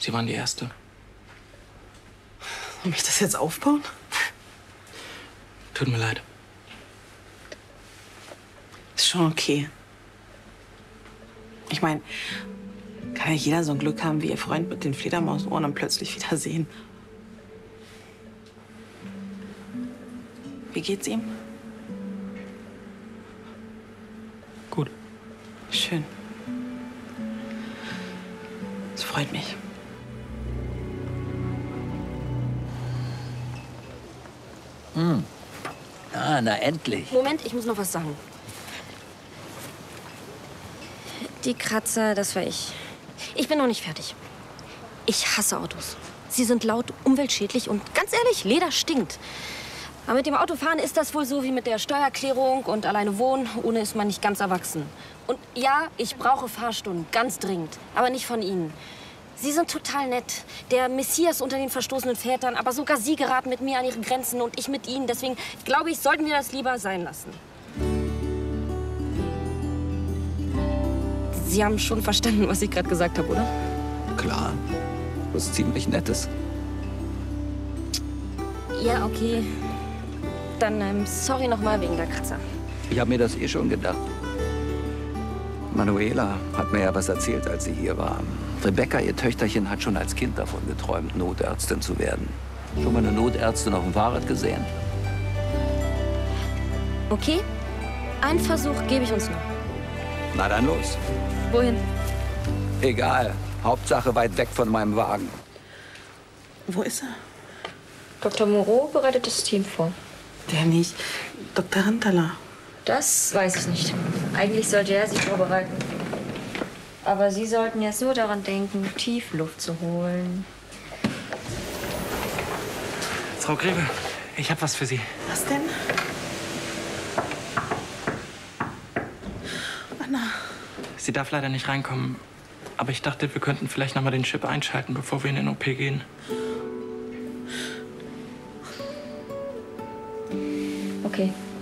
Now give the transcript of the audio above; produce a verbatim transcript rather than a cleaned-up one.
Sie waren die Erste. Soll ich das jetzt aufbauen? Tut mir leid. Ist schon okay. Ich meine, kann ja jeder so ein Glück haben wie ihr Freund mit den Fledermausohren und plötzlich wieder sehen. Wie geht's ihm? Gut. Schön. Das freut mich. Hm. Ah, na endlich. Moment, ich muss noch was sagen. Die Kratzer, das war ich. Ich bin noch nicht fertig. Ich hasse Autos. Sie sind laut, umweltschädlich und ganz ehrlich, Leder stinkt. Aber mit dem Autofahren ist das wohl so wie mit der Steuererklärung und alleine wohnen. Ohne ist man nicht ganz erwachsen. Und ja, ich brauche Fahrstunden, ganz dringend. Aber nicht von Ihnen. Sie sind total nett. Der Messias unter den verstoßenen Vätern. Aber sogar Sie geraten mit mir an Ihre Grenzen und ich mit Ihnen. Deswegen glaube ich, sollten wir das lieber sein lassen. Sie haben schon verstanden, was ich gerade gesagt habe, oder? Klar. Was ziemlich Nettes. Ja, okay. Dann ähm, sorry nochmal wegen der Kratzer. Ich habe mir das eh schon gedacht. Manuela hat mir ja was erzählt, als sie hier war. Rebecca, ihr Töchterchen, hat schon als Kind davon geträumt, Notärztin zu werden. Schon mal eine Notärztin auf dem Fahrrad gesehen? Okay, einen Versuch gebe ich uns noch. Na dann los. Wohin? Egal. Hauptsache weit weg von meinem Wagen. Wo ist er? Doktor Moreau bereitet das Team vor. Der nicht. Doktor Huntala. Das weiß ich nicht. Eigentlich sollte er sich vorbereiten. Aber Sie sollten jetzt nur daran denken, tief Luft zu holen. Frau Greve, ich habe was für Sie. Was denn? Anna. Sie darf leider nicht reinkommen. Aber ich dachte, wir könnten vielleicht noch mal den Chip einschalten, bevor wir in den O P gehen. Okay.